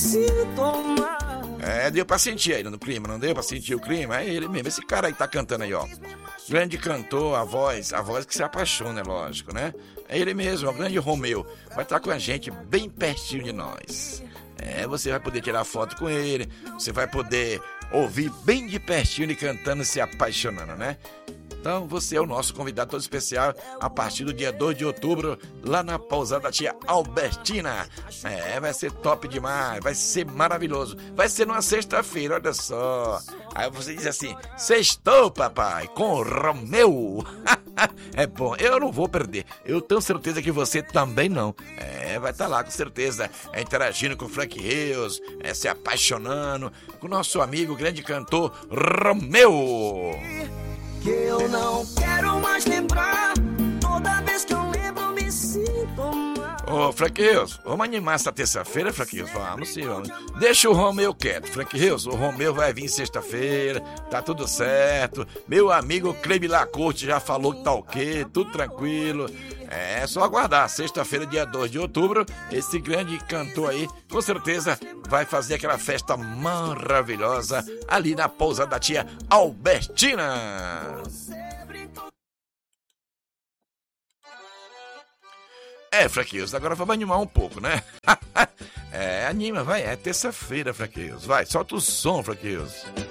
Deu pra sentir aí no clima, não deu pra sentir o clima? É ele mesmo, esse cara aí tá cantando aí, ó. Grande cantor, a voz que se apaixona, é lógico, né? É ele mesmo, é o grande Romeu. Vai estar com a gente bem pertinho de nós. Você vai poder tirar foto com ele, você vai poder ouvir bem de pertinho ele cantando, se apaixonando, né? Então você é o nosso convidado todo especial a partir do dia 2 de outubro, lá na pousada da tia Albertina. Vai ser top demais, vai ser maravilhoso. Vai ser numa sexta-feira, olha só. Aí você diz assim, sextou, papai, com o Romeu. É bom, eu não vou perder. Eu tenho certeza que você também não. Vai estar lá com certeza, interagindo com o Frank Rios, se apaixonando com o nosso amigo, grande cantor, Romeu. Que eu não quero mais lembrar. Toda vez que eu lembro me sinto mal. Ô, Frank Rios, vamos animar essa terça-feira, Frank Rios? Vamos sim, vamos. Deixa o Romeu quieto, Frank Rios. O Romeu vai vir sexta-feira, tá tudo certo. Meu amigo Cleide Lacorte já falou que tá ok, tudo tranquilo. É só aguardar, sexta-feira, dia 2 de outubro, esse grande cantor aí, com certeza, vai fazer aquela festa maravilhosa ali na pousada da tia Albertina. Fraqueiros, agora vamos animar um pouco, né? Anima, vai, é terça-feira, Fraqueiros, vai, solta o som, Fraqueiros.